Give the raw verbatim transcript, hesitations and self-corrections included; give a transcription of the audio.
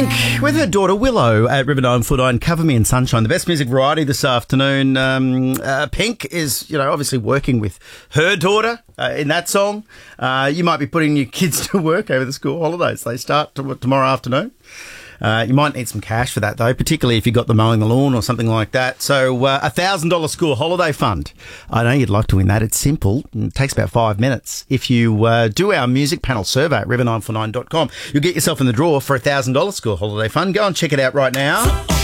Pink with her daughter Willow at River nine four nine. Cover Me in Sunshine. The best music variety this afternoon. Um, uh, Pink is, you know, obviously working with her daughter uh, in that song. Uh, you might be putting your kids to work over the school holidays. They start to, tomorrow afternoon. Uh, you might need some cash for that, though, particularly if you've got the mowing the lawn or something like that. So uh, a one thousand dollars school holiday fund. I know you'd like to win that. It's simple. It takes about five minutes. If you uh, do our music panel survey at river nine four nine dot com, you'll get yourself in the draw for a one thousand dollars school holiday fund. Go and check it out right now.